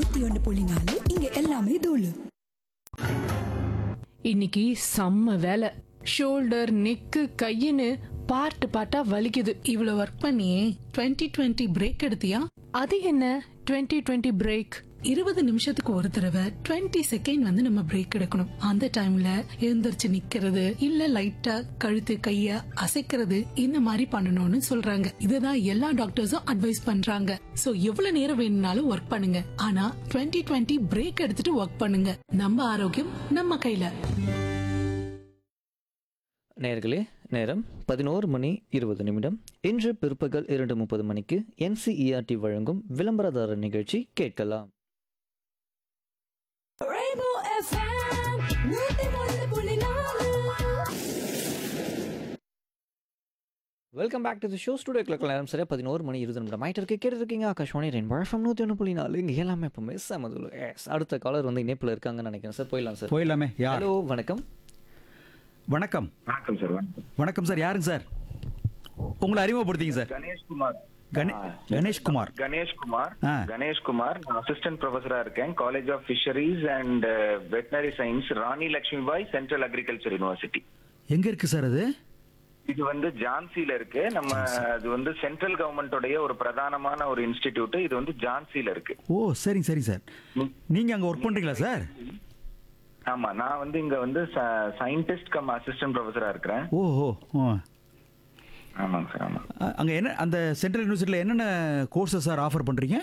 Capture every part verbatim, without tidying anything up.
நூத்தி ஒன்று புள்ளி நாலு இங்க எல்லாமே தூளு. இன்னைக்கு செம்ம வேலை. ஷோல்டர் நெக்கு கையின்னு பார்ட் பார்ட்டா வலிக்குது. இவ்வளவு ஒர்க் பண்ணியே டுவெண்ட்டி டுவெண்ட்டி பிரேக் எடுத்தியா? அது என்ன டுவெண்ட்டி டுவெண்ட்டி பிரேக்? இருபது நிமிஷத்துக்கு ஒரு தடவை டுவெண்ட்டி செகண்ட் வந்து நம்ம பிரேக் எடுக்கணும். அந்த டைம்ல எழுந்திருச்சு நிக்கிறது இல்ல லைட்டா கழுத்து கைய அசைக்கிறது இந்த மாதிரி பண்ணணும்னு சொல்றாங்க. இதுதான் எல்லா டாக்டர்ஸும் அட்வைஸ் பண்றாங்க. சோ எவ்வளவு நேரம் வேணும்னாலும் ஒர்க் பண்ணுங்க, ஆனா டுவெண்ட்டி டுவெண்ட்டி பிரேக் எடுத்துட்டு ஒர்க் பண்ணுங்க. நம்ம ஆரோக்கியம் நம்ம கையில. நேயர்களே, நேரம் பதினோரு மணி இருபது நிமிடம். இன்று பிற்பகல் இரண்டு முப்பது மணிக்கு என்சிஇஆர்டி வழங்கும் விளம்பரதாரர் நிகழ்ச்சி கேட்கலாம். Welcome back to the show. Studio clerk நேரம் சரியா பதினோரு மணி இருபது நிமிடம் ஆயிட்டு இருக்கு. கேட்டு இருக்கீங்க ஆகாஷ்வாணி ரெயின்போ எஃப்எம் நூற்றி ஒன்று புள்ளி நாலு. இங்கே எல்லாமே இப்போ மிஸ் ஆகுது. எஸ், அடுத்த காலர் வந்து இணைப்பில் இருக்காங்கன்னு நினைக்கிறேன் சார். போயிடலாம் சார். போயிடலாமே. யார்? ஹலோ, வணக்கம். வணக்கம். வணக்கம் சார். வணக்கம். வணக்கம் சார். யாருங்க சார்? உங்களை அறிமுகப்படுத்திங்க சார். கணேஷ்குமார். கணே- கணேஷ்குமார். கணேஷ்குமார். ஆ. கணேஷ்குமார். நான் அசிஸ்டன்ட் ப்ரொஃபஸரா இருக்கேன், college of fisheries and veterinary science, Rani Lakshmibai central agriculture university. எங்க இருக்கு சார் அது? இது வந்து ஜான்சில இருக்கு. நம்ம அது வந்து சென்ட்ரல் கவர்மெண்டோடைய ஒரு பிரதானமான ஒரு இன்ஸ்டிடியூட். இது வந்து ஜான்சில இருக்கு. ஓ, சரிங்க சரி சார். நீங்க அங்க ஒர்க் பண்றீங்களா சார்? ஆமா, நான் வந்து இங்க வந்து சயின்டிஸ்ட் கம் அசிஸ்டன்ட் ப்ரொஃபஸரா இருக்கிறேன். ஓ ஓ ஓ. ஆமாங்க சார். ஆமா. அ- அங்க என்ன அந்த சென்ட்ரல் யூனிவர்சிட்டியில் என்னென்ன கோர்சஸ் சார் ஆஃபர் பண்றீங்க?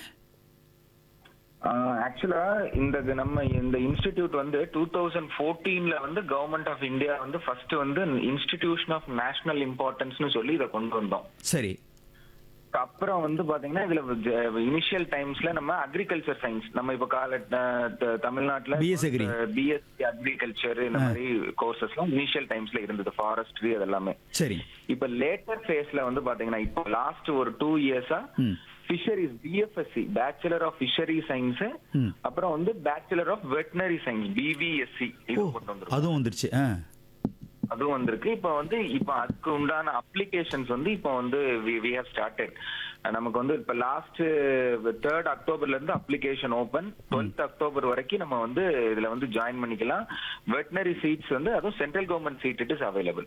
ஆக்சுவலா இந்த இது நம்ம இந்த இன்ஸ்டிடியூட் வந்து டூ தௌசண்ட் ஃபோர்டீன்ல வந்து கவர்மெண்ட் ஆஃப் இந்தியா வந்து ஃபர்ஸ்ட் வந்து இன்ஸ்டிடியூஷன் ஆஃப் நேஷனல் இம்பார்ட்டன்ஸ்னு சொல்லி இதை கொண்டு வந்தோம். சரி. அப்புறம் வந்து பாத்தீங்கன்னா இதுல இனிஷியல் டைம்ஸ்ல நம்ம அக்ரிகல்ச்சர் சயின்ஸ், நம்ம இப்ப கால த- தமிழ்நாட்டுல B S Agri. BSc agriculture இந்த மாதிரி கோர்சஸ் எல்லாம் இனிஷியல் டைம்ஸ்ல இருந்தது, ஃபாரஸ்ட்ரி அதெல்லாமே. சரி. இப்ப லேட்டர் ஃபேஸ்ல வந்து பாத்தீங்கன்னா இப்போ லாஸ்ட் ஒரு டூ இயர்ஸா ம். Fisheries BFSc bachelor of fishery science, ம். அப்புறம் வந்து bachelor of veterinary science BVSc இது ஓ, கொண்டு வந்துரும். அதுவும் வந்துருச்சு. ஆ. அதுவும் வந்திருக்கு. இப்ப வந்து இப்ப அதுக்கு உண்டான அப்ளிகேஷன்ஸ் வந்து இப்ப வந்து வி ஹவ் ஸ்டார்டட். நமக்கு வந்து இப்ப லாஸ்ட் தேர்ட் அக்டோபர்ல இருந்து அப்ளிகேஷன் ஓபன். டுவெல்த் அக்டோபர் வரைக்கும் நம்ம வந்து இதுல வந்து ஜாயின் பண்ணிக்கலாம். வெட்டினரி சீட்ஸ் வந்து அதுவும் central government seat it is available.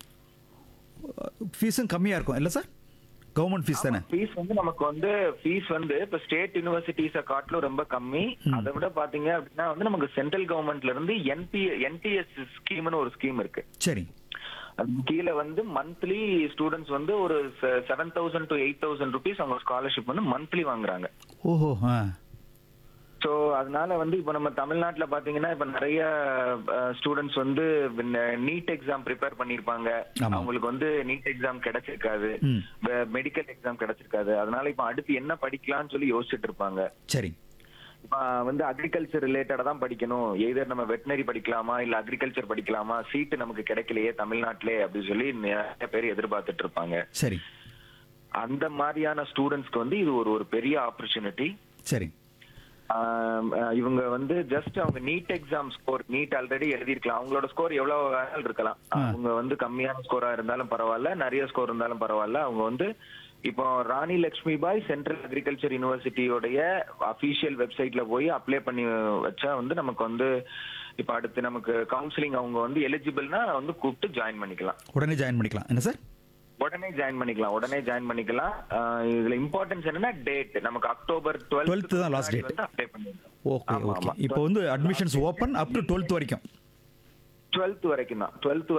ஃபீஸும் கம்மியா இருக்கும் இல்ல சார்? கவர்மெண்ட் ஃபீஸ் தானே? ஃபீஸ் வந்து நமக்கு வந்து ஃபீஸ் வந்து இப்ப ஸ்டேட் யூனிவர்சிட்டிஸ காட்டிலும் ரொம்ப கம்மி. அதை விட பாத்தீங்க அப்படின்னா வந்து நமக்கு சென்ட்ரல் கவர்மெண்ட்ல இருந்து என்பி என்டிஎஸ் ஸ்கீம்னு ஒரு ஸ்கீம் இருக்கு. சரி. அது கீழே வந்து மந்த்லி ஸ்டூடெண்ட்ஸ் வந்து ஒரு seven thousand to eight thousand rupees அவங்க ஸ்காலர்ஷிப் வந்து மந்த்லி வாங்குறாங்க. ஓஹோ. ஆ. ஸோ அதனால வந்து இப்போ நம்ம தமிழ்நாட்டில் பார்த்தீங்கன்னா இப்போ நிறைய ஸ்டூடெண்ட்ஸ் வந்து நீட் எக்ஸாம் ப்ரிப்பேர் பண்ணியிருப்பாங்க. ஆமா. அவங்களுக்கு வந்து நீட் எக்ஸாம் கிடைச்சிருக்காது, ம். Medical exam கிடைச்சிருக்காது. அதனால இப்போ அடுத்து என்ன படிக்கலாம்னு சொல்லி யோசிச்சுட்டு இருப்பாங்க. சரி. இப்ப வந்து அக்ரிகல்ச்சர் ரிலேட்டடா தான் படிக்கணும், எதர் நம்ம வெட்டினரி படிக்கலாமா இல்ல அக்ரிகல்ச்சர் படிக்கலாமா, சீட்டு நமக்கு கிடைக்கலையே தமிழ்நாட்டிலே அப்படின்னு சொல்லி நிறைய பேர் எதிர்பார்த்துட்டு இருப்பாங்க. சரி. அந்த மாதிரியான ஸ்டூடெண்ட்ஸ்க்கு வந்து இது ஒரு ஒரு பெரிய ஆப்பர்ச்சுனிட்டி. சரி. இவங்க வந்து ஜஸ்ட் அவங்க NEET exam score, NEET already எழுதிருக்கலாம், அவங்களோட ஸ்கோர் எவ்வளவு வேணாலும் இருக்கலாம். அவங்க வந்து கம்மியான ஸ்கோரா இருந்தாலும் பரவாயில்ல, நிறைய ஸ்கோர் இருந்தாலும் பரவாயில்ல. அவங்க வந்து இப்போ ராணி லட்சுமிபாய் சென்ட்ரல் அக்ரிகல்ச்சர் யூனிவர்சிட்டியோடைய அபிஷியல் வெப்சைட்ல போய் அப்ளை பண்ணி வச்சா வந்து நமக்கு வந்து இப்ப அடுத்து நமக்கு கவுன்சிலிங் அவங்க வந்து எலிஜிபிள்னா வந்து கூப்பிட்டு ஜாயின் பண்ணிக்கலாம். உடனே ஜாயின் பண்ணிக்கலாம் என்ன சார்? உடனே ஜாயின் பண்ணிக்கலாம். உடனே ஜாயின் பண்ணிக்கலாம். இதுல இம்பார்ட்டன்ஸ் என்னன்னா டேட் நமக்கு அக்டோபர் டுவெல்த் தான் லாஸ்ட் டேட். வந்து அப்ளை பண்ணிடலாம். Okay okay. இப்போ வந்து admissions open up to twelfth வரைக்கும். டுவெல்த் வரைக்கும் தான். டுவெல்த்